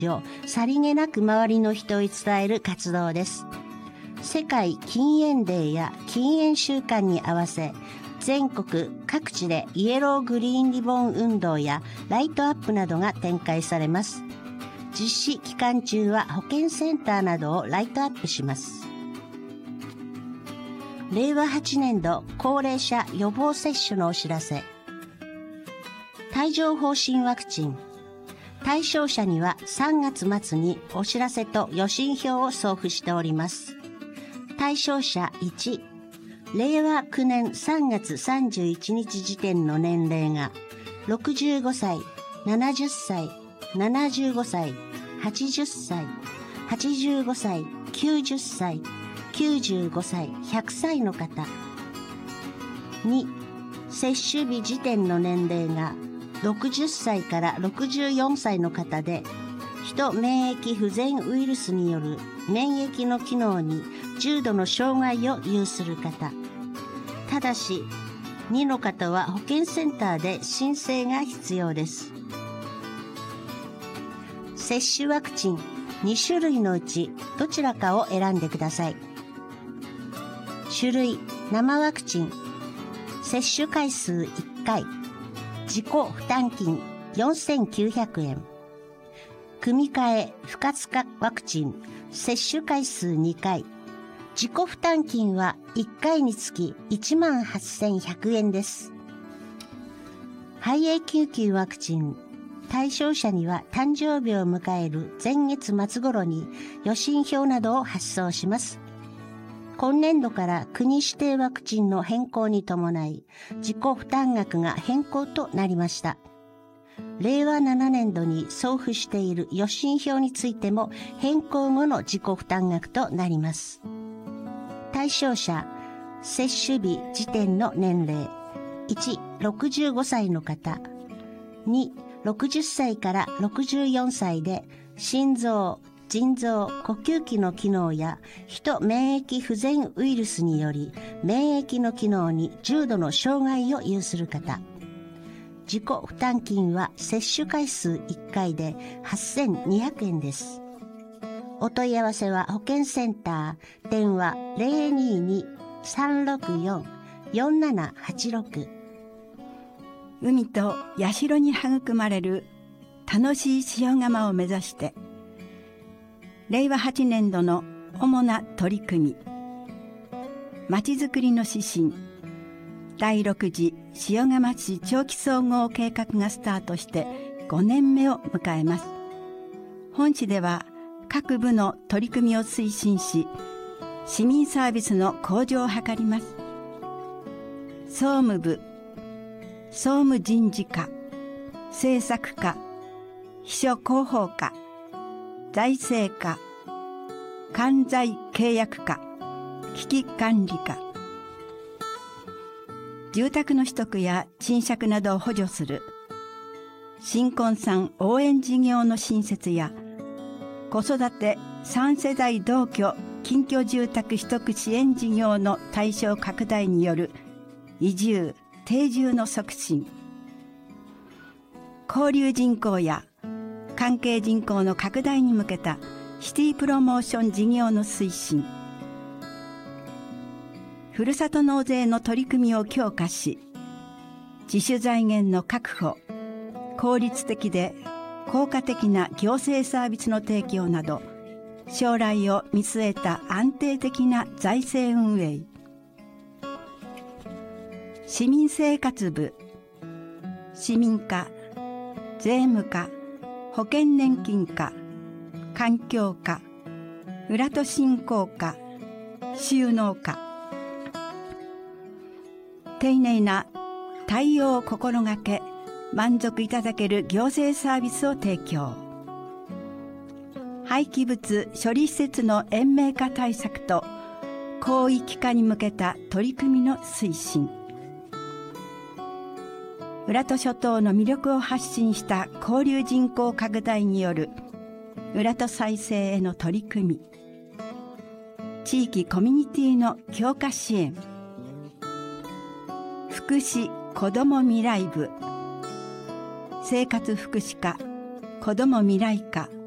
をさりげなく周りの人に伝える活動です。世界禁煙デーや禁煙週間に合わせ、全国各地でイエローグリーンリボン運動やライトアップなどが展開されます。実施期間中は保健センターなどをライトアップします。令和8年度高齢者予防接種のお知らせ。帯状疱疹ワクチン。対象者には3月末にお知らせと予診票を送付しております。対象者1、令和9年3月31日時点の年齢が65歳、70歳、75歳、80歳、85歳、90歳、95歳、100歳の方。2、接種日時点の年齢が60歳から64歳の方で、人免疫不全ウイルスによる免疫の機能に重度の障害を有する方。ただし、2の方は保健センターで申請が必要です。接種ワクチン2種類のうちどちらかを選んでください。種類、生ワクチン。接種回数1回。自己負担金4900円。組み換え不活化ワクチン。接種回数2回。自己負担金は1回につき18,100円です。肺炎救急ワクチン。対象者には誕生日を迎える前月末頃に予診票などを発送します。今年度から国指定ワクチンの変更に伴い、自己負担額が変更となりました。令和7年度に送付している予診票についても変更後の自己負担額となります。対象者、接種日時点の年齢。1、65歳の方。2、60歳から64歳で心臓、腎臓、呼吸器の機能や人免疫不全ウイルスにより免疫の機能に重度の障害を有する方。自己負担金は接種回数1回で8,200円です。お問い合わせは保健センター、電話 022-364-4786。 海と社に育まれる楽しい塩釜を目指して、令和8年度の主な取り組み、まちづくりの指針、第6次塩釜市長期総合計画がスタートして5年目を迎えます。本市では各部の取り組みを推進し、市民サービスの向上を図ります。総務部、総務人事課、政策課、秘書広報課、財政課、関財契約課、危機管理課。住宅の取得や賃借などを補助する新婚さん応援事業の新設や、子育て3世代同居近居住宅取得支援事業の対象拡大による移住・定住の促進、交流人口や関係人口の拡大に向けたシティプロモーション事業の推進、ふるさと納税の取り組みを強化し、自主財源の確保、効率的で効果的な行政サービスの提供など、将来を見据えた安定的な財政運営、市民生活部、市民課、税務課、保険年金課、環境課、浦戸振興課、収納課。丁寧な対応を心がけ、満足いただける行政サービスを提供。廃棄物処理施設の延命化対策と広域化に向けた取り組みの推進。浦戸諸島の魅力を発信した交流人口拡大による浦戸再生への取り組み。地域コミュニティの強化支援。福祉子ども未来部、生活福祉課、子ども未来課、